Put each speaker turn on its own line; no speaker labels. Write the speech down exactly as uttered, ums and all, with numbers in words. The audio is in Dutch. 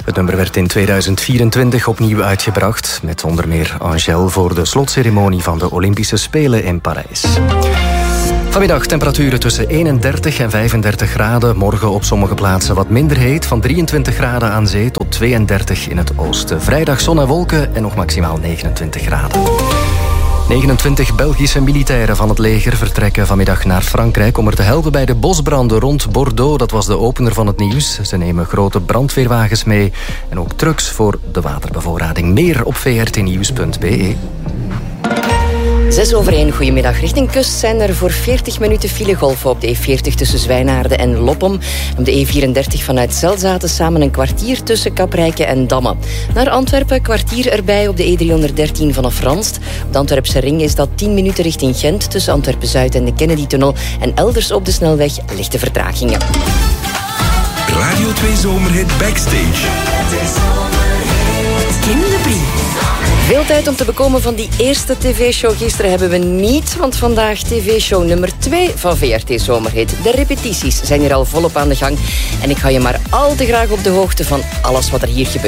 Het nummer werd in tweeduizend vierentwintig opnieuw uitgebracht, met onder meer Angèle voor de slotceremonie van de Olympische Spelen in Parijs. Vanmiddag temperaturen tussen eenendertig en vijfendertig graden. Morgen op sommige plaatsen wat minder heet. Van drieëntwintig graden aan zee tot tweeëndertig in het oosten. Vrijdag zon en wolken en nog maximaal negenentwintig graden. negenentwintig Belgische militairen van het leger vertrekken vanmiddag naar Frankrijk om er te helpen bij de bosbranden rond Bordeaux. Dat was de opener van het nieuws. Ze nemen grote brandweerwagens mee en ook trucks voor de waterbevoorrading. Meer op v r t nieuws punt b e.
Zes over één, goedemiddag. Richting kust zijn er voor veertig minuten filegolven op de E veertig tussen Zwijnaarden en Loppem. Op de E vierendertig vanuit Zelzaten samen een kwartier tussen Kaprijke en Damme. Naar Antwerpen kwartier erbij op de E driehonderddertien vanaf Ranst. Op de Antwerpse ring is dat tien minuten richting Gent tussen Antwerpen-Zuid en de Kennedy-tunnel. En elders op de snelweg lichte vertragingen.
Radio twee Zomerhit Backstage.
Kim de Brie. Veel tijd om te bekomen van die eerste tv-show gisteren hebben we niet, want vandaag tv-show nummer twee van V R T Zomerhit. De repetities zijn hier al volop aan de gang en ik hou je maar al te graag op de hoogte van alles wat er hier gebeurt.